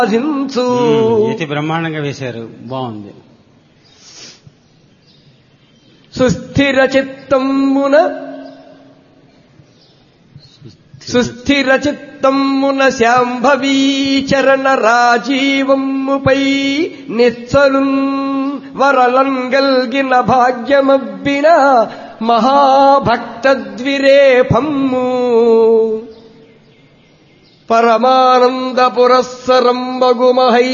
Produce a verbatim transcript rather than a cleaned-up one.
యతి బ్రహ్మాండంగా వేశారు, బాగుంది. సుస్థిర చిత్తమున సుస్థిర చిత్తమున శాంభవీ చరణ రాజీవముపై నిశ్చలు వరలం గల్గిన భాగ్యమబ్బిన మహాభక్తద్విరేఫమ్ము పరమానంద పురస్సరం మగుమహై